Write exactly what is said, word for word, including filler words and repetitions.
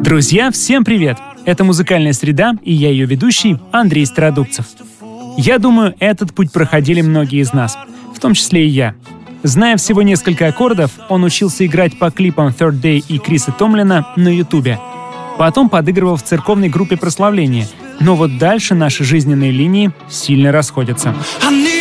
Друзья, всем привет! Это «Музыкальная среда» и я ее ведущий Андрей Стародубцев. Я думаю, этот путь проходили многие из нас, в том числе и я. Зная всего несколько аккордов, он учился играть по клипам Third Day и Криса Томлина на Ютубе. Потом подыгрывал в церковной группе прославления. Но вот дальше наши жизненные линии сильно расходятся.